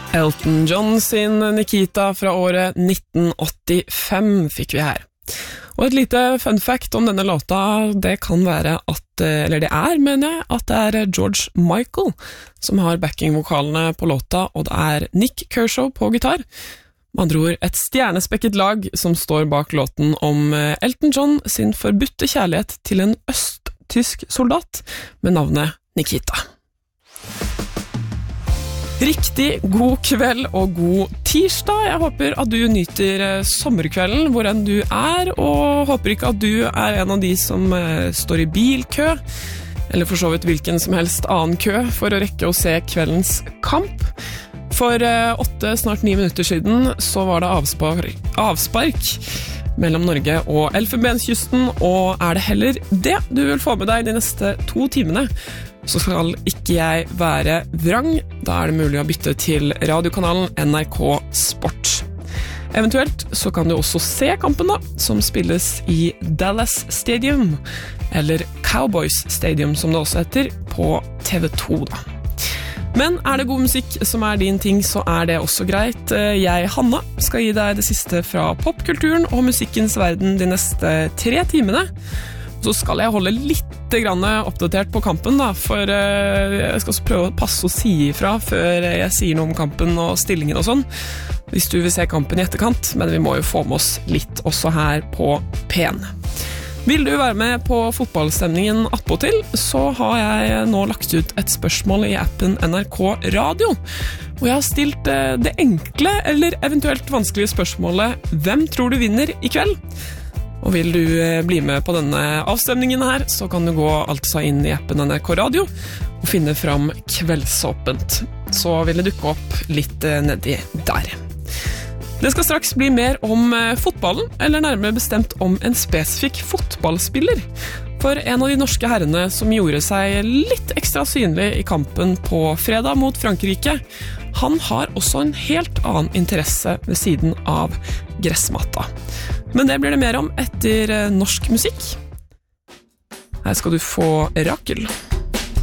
Elton John sin Nikita fra året 1985 fikk vi her. Og et lite fun fact om denne låta, det kan være at, eller det er, mener jeg, at det er George Michael som har backing-vokalene på låta, og det er Nick Kershaw på gitar. Med andre ord, et stjernespekket lag som står bak låten om Elton John sin forbudte kjærlighet til en østtysk soldat med navnet Nikita. Riktig god kveld og god tirsdag. Jeg håper at du nyter sommerkvelden hvor enn du er, og håper ikke at du er en av de som står i bilkø, eller for så vidt hvilken som helst annen kø for å rekke å se kveldens kamp. For 8, snart 9 minutter siden så var det avspark mellom Norge og Elfenbenskysten, og er det heller det du vil få med deg de neste 2 timene, så skal ikke jeg være vrang. Da er det mulig å bytte til radiokanalen NRK Sport. Eventuelt så kan du også se kampen da, som spilles i Dallas Stadium, eller Cowboys Stadium som det også heter, på TV2 da. Men er det god musikk som er din ting, så er det også greit. Jeg, Hanna, skal gi deg det siste fra popkulturen og musikkens verden de neste 3 timene. Så skal jeg holde litt oppdatert på kampen da, for jeg skal også prøve å passe og si ifra før jeg sier noe om kampen og stillingen og sånn, hvis du vil se kampen i etterkant, men vi må jo få med oss litt også her på P1. Vil du være med på fotballstemningen attpåtil, så har jeg nå lagt ut et spørsmål i appen NRK Radio, og jeg har stilt det enkle eller eventuelt vanskelige spørsmålet: hvem tror du vinner i kveld? Og vil du bli med på denne avstemningen her, så kan du gå altså inn i appen NRK Radio og finne fram Kveldsåpent. Så vil det dukke opp litt nedi der. Det skal straks bli mer om fotballen, eller nærmere bestemt om en spesifikk fotballspiller. For en av de norske herrene som gjorde seg litt ekstra synlig i kampen på fredag mot Frankrike, han har også en helt annen interesse ved siden av gressmatta. Men det blir det mer om etter norsk musikk. Her skal du få Rakel.